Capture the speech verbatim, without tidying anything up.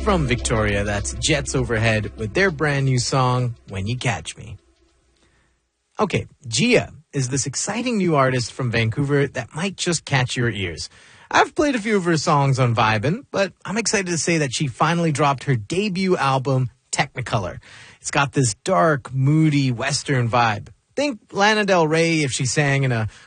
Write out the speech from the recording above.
From Victoria, that's Jets Overhead with their brand new song, When You Catch Me. Okay, Gia is this exciting new artist from Vancouver that might just catch your ears. I've played a few of her songs on Vibin', but I'm excited to say that she finally dropped her debut album, Technicolor. It's got this dark, moody Western vibe. Think Lana Del Rey if she sang in a